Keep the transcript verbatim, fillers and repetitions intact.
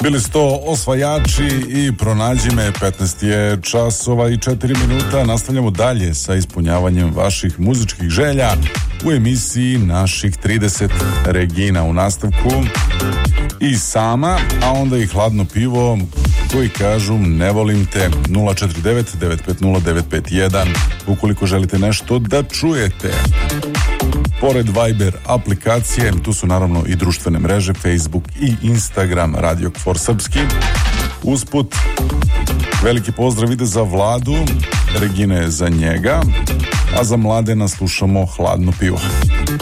Bili su to Osvajači i Pronađi me. Petnaest je časova i četiri minuta. Nastavljamo dalje sa ispunjavanjem vaših muzičkih želja u emisiji Naših trideset. Regina u nastavku i Sama, a onda i Hladno pivo koji kažu ne volim te. Nula četiri devet devet pet nula devet pet jedan ukoliko želite nešto da čujete. Pored Viber aplikacije, tu su naravno i društvene mreže, Facebook i Instagram Radio Kfor Srpski. Usput, veliki pozdrav ide za Vladu, Regina je za njega, a za Mladena slušamo Hladno pivo.